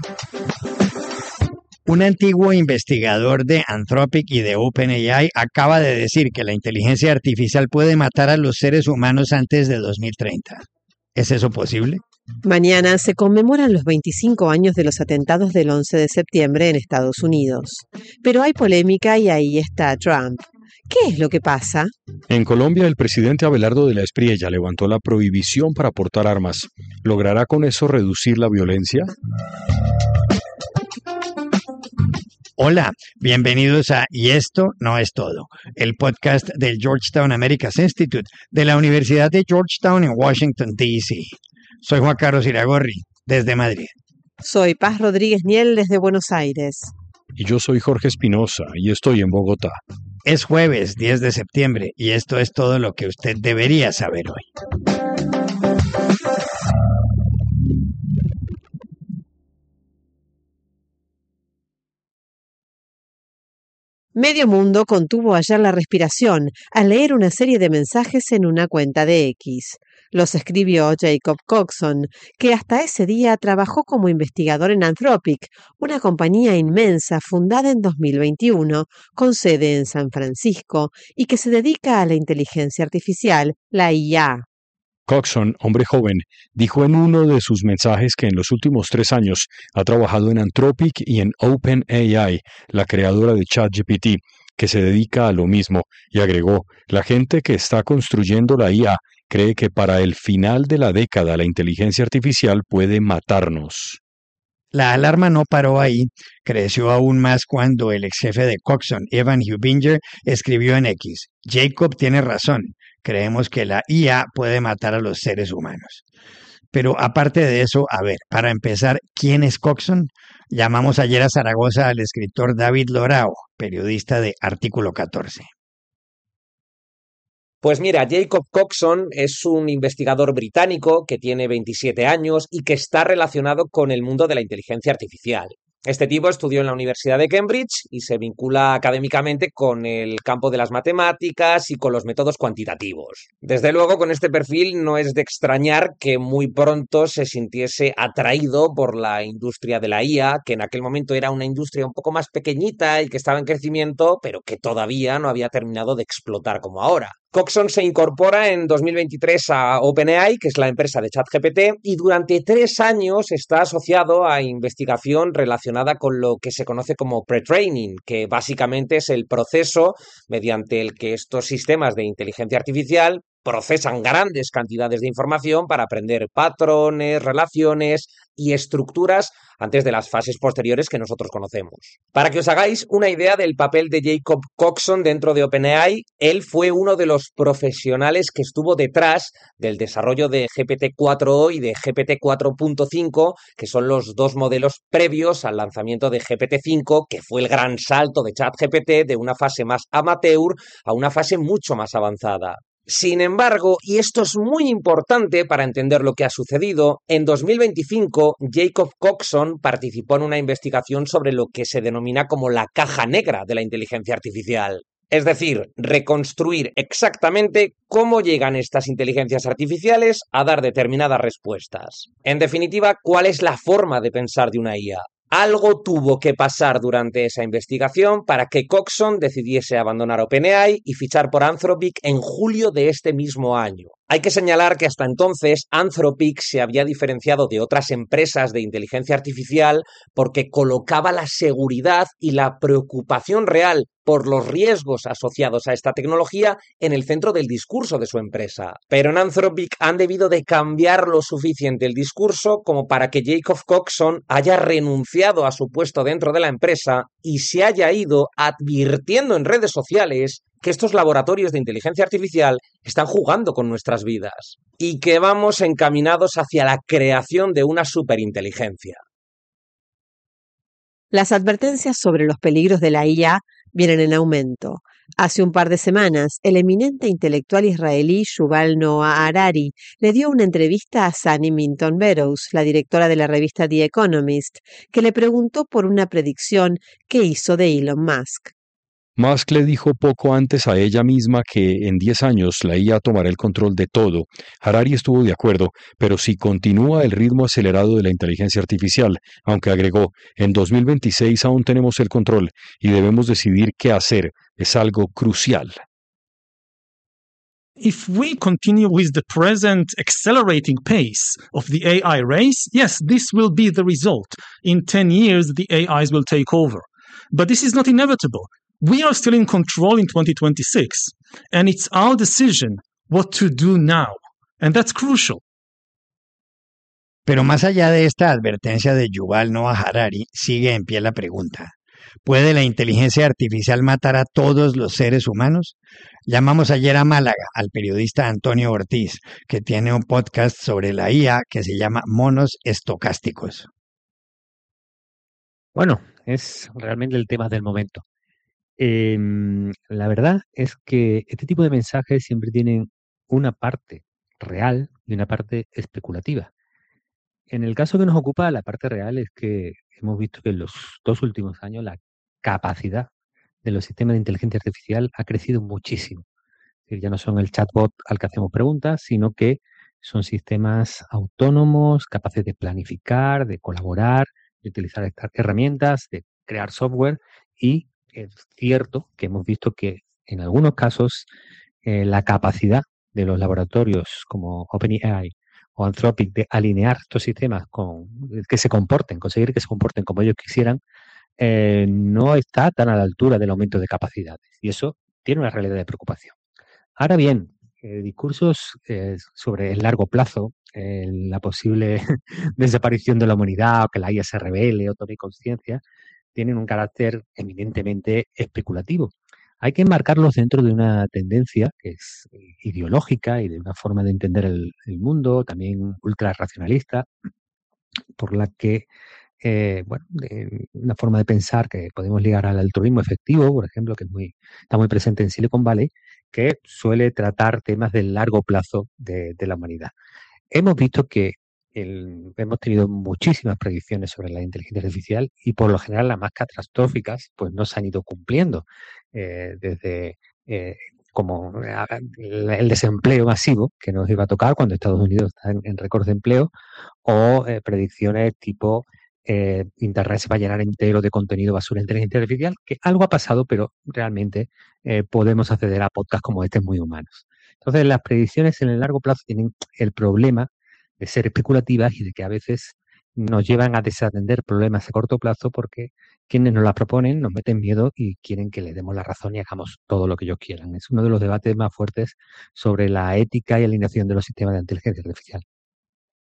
Un antiguo investigador de Anthropic y de OpenAI acaba de decir que la inteligencia artificial puede matar a los seres humanos antes de 2030. ¿Es eso posible? Mañana se conmemoran los 25 años de los atentados del 11 de septiembre en Estados Unidos. Pero hay polémica y ahí está Trump. ¿Qué es lo que pasa? En Colombia, el presidente Abelardo de la Espriella levantó la prohibición para portar armas. ¿Logrará con eso reducir la violencia? Hola, bienvenidos a Y esto no es todo, el podcast del Georgetown Americas Institute de la Universidad de Georgetown en Washington, D.C. Soy Juan Carlos Iragorri, desde Madrid. Soy Paz Rodríguez Niel, desde Buenos Aires. Y yo soy Jorge Espinosa, y estoy en Bogotá. Es jueves 10 de septiembre, y esto es todo lo que usted debería saber hoy. Medio mundo contuvo ayer la respiración al leer una serie de mensajes en una cuenta de X. Los escribió Jacob Coxon, que hasta ese día trabajó como investigador en Anthropic, una compañía inmensa fundada en 2021, con sede en San Francisco, y que se dedica a la inteligencia artificial, la IA. Coxon, hombre joven, dijo en uno de sus mensajes que en los últimos 3 años ha trabajado en Anthropic y en OpenAI, la creadora de ChatGPT, que se dedica a lo mismo, y agregó, la gente que está construyendo la IA cree que para el final de la década la inteligencia artificial puede matarnos. La alarma no paró ahí, creció aún más cuando el ex jefe de Coxon, Evan Hubinger, escribió en X, Jacob tiene razón. Creemos que la IA puede matar a los seres humanos. Pero aparte de eso, a ver, para empezar, ¿quién es Coxon? Llamamos ayer a Zaragoza al escritor David Lorao, periodista de Artículo 14. Pues mira, Jacob Coxon es un investigador británico que tiene 27 años y que está relacionado con el mundo de la inteligencia artificial. Este tipo estudió en la Universidad de Cambridge y se vincula académicamente con el campo de las matemáticas y con los métodos cuantitativos. Desde luego, con este perfil no es de extrañar que muy pronto se sintiese atraído por la industria de la IA, que en aquel momento era una industria un poco más pequeñita y que estaba en crecimiento, pero que todavía no había terminado de explotar como ahora. Coxon se incorpora en 2023 a OpenAI, que es la empresa de ChatGPT, y durante 3 años está asociado a investigación relacionada con lo que se conoce como pre-training, que básicamente es el proceso mediante el que estos sistemas de inteligencia artificial procesan grandes cantidades de información para aprender patrones, relaciones y estructuras antes de las fases posteriores que nosotros conocemos. Para que os hagáis una idea del papel de Jacob Coxon dentro de OpenAI, él fue uno de los profesionales que estuvo detrás del desarrollo de GPT-4o y de GPT-4.5, que son los dos modelos previos al lanzamiento de GPT-5, que fue el gran salto de ChatGPT de una fase más amateur a una fase mucho más avanzada. Sin embargo, y esto es muy importante para entender lo que ha sucedido, en 2025 Jacob Coxon participó en una investigación sobre lo que se denomina como la caja negra de la inteligencia artificial. Es decir, reconstruir exactamente cómo llegan estas inteligencias artificiales a dar determinadas respuestas. En definitiva, ¿cuál es la forma de pensar de una IA? Algo tuvo que pasar durante esa investigación para que Coxon decidiese abandonar OpenAI y fichar por Anthropic en julio de este mismo año. Hay que señalar que hasta entonces Anthropic se había diferenciado de otras empresas de inteligencia artificial porque colocaba la seguridad y la preocupación real por los riesgos asociados a esta tecnología en el centro del discurso de su empresa. Pero en Anthropic han debido de cambiar lo suficiente el discurso como para que Jacob Coxon haya renunciado a su puesto dentro de la empresa y se haya ido advirtiendo en redes sociales que estos laboratorios de inteligencia artificial están jugando con nuestras vidas y que vamos encaminados hacia la creación de una superinteligencia. Las advertencias sobre los peligros de la IA vienen en aumento. Hace un par de semanas, el eminente intelectual israelí Yuval Noah Harari le dio una entrevista a Sunny Minton Meadows, la directora de la revista The Economist, que le preguntó por una predicción que hizo de Elon Musk. Musk le dijo poco antes a ella misma que en 10 años la IA tomará el control de todo. Harari estuvo de acuerdo, pero si continúa el ritmo acelerado de la inteligencia artificial, aunque agregó, en 2026 aún tenemos el control y debemos decidir qué hacer, es algo crucial. If we continue with the present accelerating pace of the AI race, yes, this will be the result. In 10 years, the AIs will take over. But this is not inevitable. We are still in control in 2026, and it's our decision what to do now. And that's crucial. Pero más allá de esta advertencia de Yuval Noah Harari, sigue en pie la pregunta. ¿Puede la inteligencia artificial matar a todos los seres humanos? Llamamos ayer a Málaga al periodista Antonio Ortiz, que tiene un podcast sobre la IA que se llama Monos Estocásticos. Bueno, es realmente el tema del momento. La verdad es que este tipo de mensajes siempre tienen una parte real y una parte especulativa. En el caso que nos ocupa, la parte real es que hemos visto que en los 2 últimos años la capacidad de los sistemas de inteligencia artificial ha crecido muchísimo. Es decir, ya no son el chatbot al que hacemos preguntas, sino que son sistemas autónomos, capaces de planificar, de colaborar, de utilizar estas herramientas, de crear software, y es cierto que hemos visto que en algunos casos la capacidad de los laboratorios como OpenAI o Anthropic de alinear estos sistemas con que se comporten, conseguir que se comporten como ellos quisieran, no está tan a la altura del aumento de capacidades, y eso tiene una realidad de preocupación. Ahora bien, discursos sobre el largo plazo, la posible desaparición de la humanidad o que la IA se revele o tome conciencia, tienen un carácter eminentemente especulativo. Hay que enmarcarlos dentro de una tendencia que es ideológica y de una forma de entender el mundo, también ultra racionalista, por la que, una forma de pensar que podemos ligar al altruismo efectivo, por ejemplo, que está muy presente en Silicon Valley, que suele tratar temas del largo plazo de la humanidad. Hemos visto que hemos tenido muchísimas predicciones sobre la inteligencia artificial y por lo general las más catastróficas pues no se han ido cumpliendo, desde como el desempleo masivo que nos iba a tocar cuando Estados Unidos está en récord de empleo, o predicciones tipo Internet se va a llenar entero de contenido basura de inteligencia artificial, que algo ha pasado, pero realmente podemos acceder a podcasts como este muy humanos. Entonces, las predicciones en el largo plazo tienen el problema de ser especulativas y de que a veces nos llevan a desatender problemas a corto plazo porque quienes nos las proponen nos meten miedo y quieren que le demos la razón y hagamos todo lo que ellos quieran. Es uno de los debates más fuertes sobre la ética y alineación de los sistemas de inteligencia artificial.